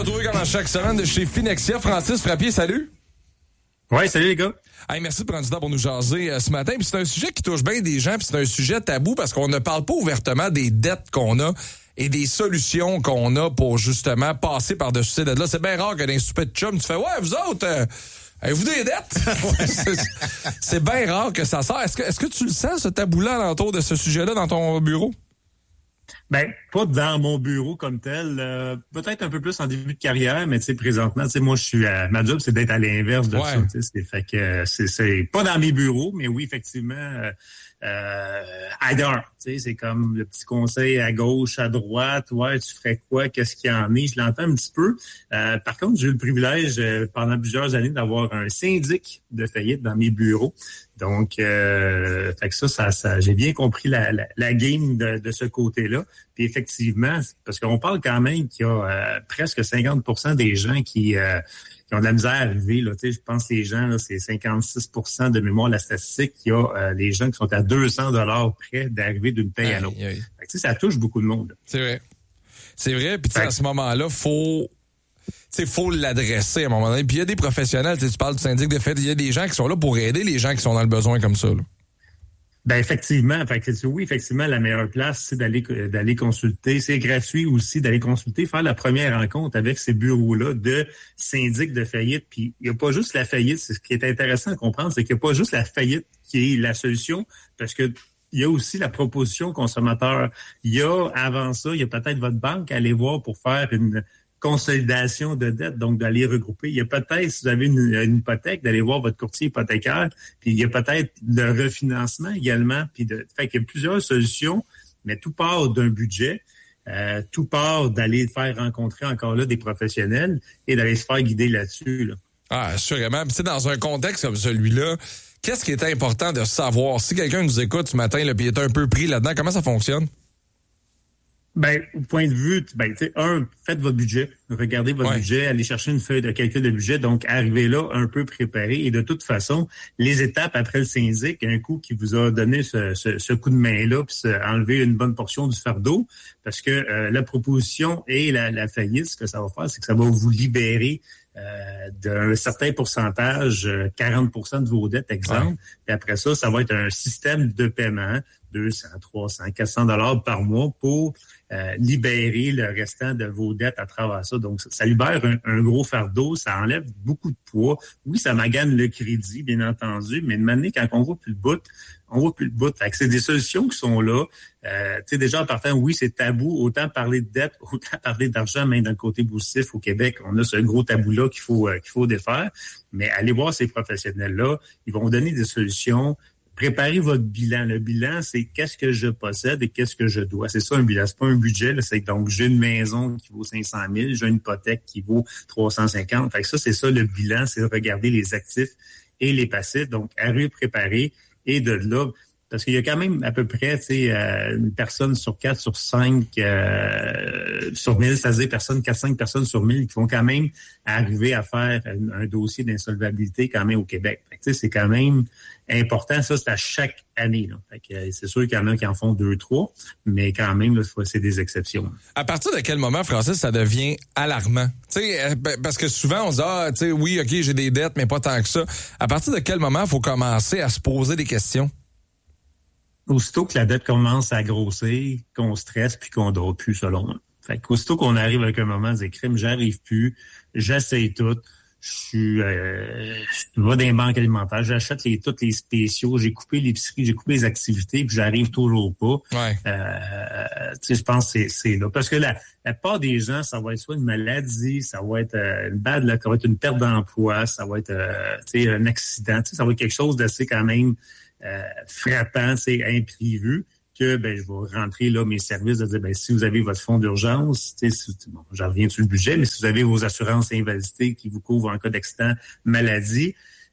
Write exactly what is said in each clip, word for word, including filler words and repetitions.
Retrouvé comme à chaque semaine de chez Finexia. Francis Frappier, salut. Ouais, salut les gars. Hey, merci de prendre du temps pour nous jaser euh, ce matin. Puis c'est un sujet qui touche bien des gens, puis c'est un sujet tabou parce qu'on ne parle pas ouvertement des dettes qu'on a et des solutions qu'on a pour justement passer par-dessus ces dettes-là. C'est bien rare que dans un souper de chum, tu fais « Ouais, vous autres, euh, avez-vous des dettes? » c'est, c'est bien rare que ça sort. Est-ce que, est-ce que tu le sens, ce tabou-là, alentour de ce sujet-là dans ton bureau? Ben, pas dans mon bureau comme tel. Euh, peut-être un peu plus en début de carrière, mais tu sais, présentement, tu sais, moi, je suis à ma job, c'est d'être à l'inverse de ouais. ça. Tu sais, c'est fait que c'est, c'est pas dans mes bureaux, mais oui, effectivement, euh, euh, ailleurs. Tu sais, c'est comme le petit conseil à gauche, à droite. Ouais, tu ferais quoi? Qu'est-ce qu'il y en est? Je l'entends un petit peu. Euh, par contre, j'ai eu le privilège euh, pendant plusieurs années d'avoir un syndic de faillite dans mes bureaux. Donc, euh, fait que ça, ça, ça, j'ai bien compris la, la, la game de, de ce côté-là. Puis effectivement, parce qu'on parle quand même qu'il y a euh, presque cinquante pour cent des gens qui, euh, qui ont de la misère à arriver. Là, tu sais, je pense que les gens, là, c'est cinquante-six pour cent de mémoire la statistique. Il y a euh, les gens qui sont à deux cents dollars près d'arriver d'une paye à l'autre. Fait que, tu sais, ça touche beaucoup de monde. Là. C'est vrai. C'est vrai. Puis à ce moment-là, faut... il faut l'adresser à un moment donné. Puis il y a des professionnels, tu parles du syndic de fait, il y a des gens qui sont là pour aider les gens qui sont dans le besoin comme ça. Là. Ben effectivement, fait que, oui, effectivement, la meilleure place, c'est d'aller d'aller consulter. C'est gratuit aussi d'aller consulter, faire la première rencontre avec ces bureaux-là de syndic de faillite. Puis il n'y a pas juste la faillite. C'est ce qui est intéressant à comprendre, c'est qu'il n'y a pas juste la faillite qui est la solution, parce que il y a aussi la proposition consommateur. Il y a, avant ça, il y a peut-être votre banque à aller voir pour faire une consolidation de dettes, donc d'aller regrouper. Il y a peut-être, si vous avez une, une hypothèque, d'aller voir votre courtier hypothécaire, puis il y a peut-être le refinancement également, puis de, fait qu'il y a plusieurs solutions, mais tout part d'un budget, euh, tout part d'aller faire rencontrer encore là des professionnels et d'aller se faire guider là-dessus. Là. Ah, assurément. Puis, dans un contexte comme celui-là, qu'est-ce qui est important de savoir? Si quelqu'un nous écoute ce matin, là, puis est un peu pris là-dedans, comment ça fonctionne? Ben, au point de vue, ben, tu sais, un, faites votre budget. Regardez votre ouais. budget, allez chercher une feuille de calcul de budget. Donc, arrivez là un peu préparé. Et de toute façon, les étapes après le syndic, un coup qui vous a donné ce, ce, ce coup de main-là, puis enlever une bonne portion du fardeau, parce que euh, la proposition et la, la faillite, ce que ça va faire, c'est que ça va vous libérer Euh, d'un certain pourcentage, quarante pour cent de vos dettes, exemple. Ouais. Puis après ça, ça va être un système de paiement, deux cents, trois cents, quatre cents dollars par mois pour euh, libérer le restant de vos dettes à travers ça. Donc, ça, ça libère un, un gros fardeau, ça enlève beaucoup de poids. Oui, ça magane le crédit, bien entendu, mais de manière, quand on voit plus le bout, on voit plus le bout. Fait que c'est des solutions qui sont là. Euh, tu sais, déjà, en partant, oui, c'est tabou. Autant parler de dette, autant parler d'argent, même dans le côté positif au Québec, on a ce gros tabou-là qu'il faut, euh, qu'il faut défaire. Mais allez voir ces professionnels-là. Ils vont vous donner des solutions. Préparez votre bilan. Le bilan, c'est qu'est-ce que je possède et qu'est-ce que je dois. C'est ça un bilan. C'est pas un budget. Là. C'est donc j'ai une maison qui vaut cinq cent mille, j'ai une hypothèque qui vaut trois cent cinquante. Fait que ça, c'est ça le bilan, c'est de regarder les actifs et les passifs. Donc, à préparer. Et de là, parce qu'il y a quand même à peu près, tu sais, euh, une personne sur quatre, sur cinq, euh, sur mille, c'est-à-dire personnes, quatre, cinq personnes sur mille qui vont quand même arriver à faire un, un dossier d'insolvabilité quand même au Québec. Fait que, tu sais, c'est quand même important. Ça, c'est à chaque année. Là. Fait que, c'est sûr qu'il y en a qui en font deux, trois, mais quand même, là, c'est des exceptions. À partir de quel moment, Francis, ça devient alarmant? Tu sais, parce que souvent, on se dit, ah, tu sais, oui, OK, j'ai des dettes, mais pas tant que ça. À partir de quel moment il faut commencer à se poser des questions? Aussitôt que la dette commence à grossir, qu'on stresse puis qu'on dort plus, selon moi. Fait qu'aussitôt qu'on arrive avec un moment de crime, j'arrive plus, j'essaye tout, je suis, euh, je vais dans les banques alimentaires, j'achète les, tous les spéciaux, j'ai coupé l'épicerie, j'ai coupé les activités, puis j'arrive toujours pas. Ouais. Euh, tu sais, je pense que c'est, c'est là. Parce que la, la part des gens, ça va être soit une maladie, ça va être euh, une bad, là, ça va être une perte d'emploi, ça va être, euh, tu sais, un accident, tu sais, ça va être quelque chose d'assez quand même Euh, frappant, c'est imprévu, que ben je vais rentrer là mes services de dire ben si vous avez votre fonds d'urgence, tu sais, si, bon, j'en reviens sur le budget, mais si vous avez vos assurances invalidité qui vous couvrent en cas d'accident, maladie,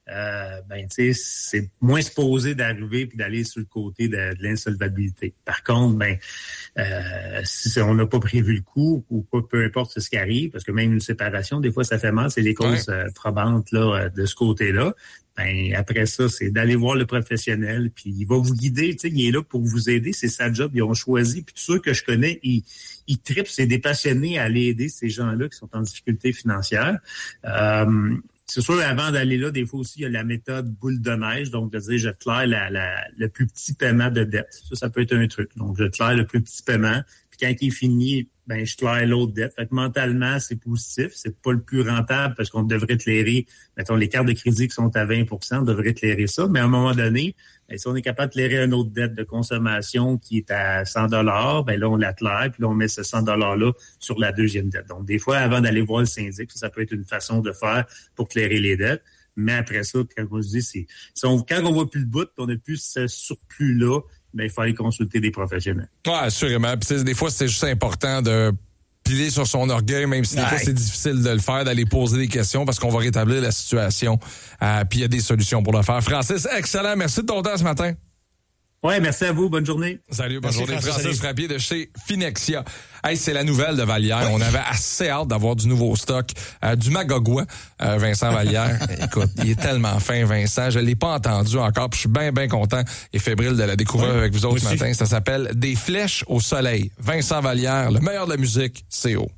euh, ben tu sais, c'est moins supposé d'arriver puis d'aller sur le côté de, de l'insolvabilité. Par contre, ben euh, si on n'a pas prévu le coup ou pas, peu importe ce qui arrive, parce que même une séparation, des fois ça fait mal, c'est les causes ouais. euh, probantes là de ce côté-là. Ben après ça, c'est d'aller voir le professionnel, puis il va vous guider, tu sais, il est là pour vous aider, c'est sa job, ils ont choisi. Puis tous ceux que je connais, ils, ils trippent, c'est des passionnés à aller aider ces gens-là qui sont en difficulté financière. Euh, c'est sûr, avant d'aller là, des fois aussi, il y a la méthode boule de neige, donc de dire je claire la, la, le plus petit paiement de dette. Ça, ça peut être un truc. Donc, je claire le plus petit paiement, puis quand il est fini, ben je claire l'autre dette. Fait que mentalement, c'est positif. C'est pas le plus rentable parce qu'on devrait éclairer, mettons, les cartes de crédit qui sont à vingt pour cent, on devrait éclairer ça. Mais à un moment donné, ben, si on est capable d'éclairer une autre dette de consommation qui est à cent dollars, ben là, on la claire, puis là, on met ce cent dollars-là sur la deuxième dette. Donc, des fois, avant d'aller voir le syndic, ça, ça peut être une façon de faire pour clairer les dettes. Mais après ça, quand on se dit, c'est, si on, quand on voit plus le bout, on n'a plus ce surplus-là, ben, il faut aller consulter des professionnels. Oui, assurément. Puis, des fois, c'est juste important de piler sur son orgueil, même si des ouais. fois, c'est difficile de le faire, d'aller poser des questions parce qu'on va rétablir la situation. Euh, puis, il y a des solutions pour le faire. Francis, excellent. Merci de ton temps ce matin. Oui, merci à vous. Bonne journée. Salut, bonne merci, journée. Francis, Francis Frappier de chez Finexia. Hey, c'est la nouvelle de Vallière. Oui. On avait assez hâte d'avoir du nouveau stock. Euh, du Magogua, euh, Vincent Vallière. Écoute, il est tellement fin, Vincent. Je l'ai pas entendu encore, puis je suis bien, bien content et fébrile de la découvrir oui. avec vous autres ce matin. Ça s'appelle Des flèches au soleil. Vincent Vallière, le meilleur de la musique, c'est haut.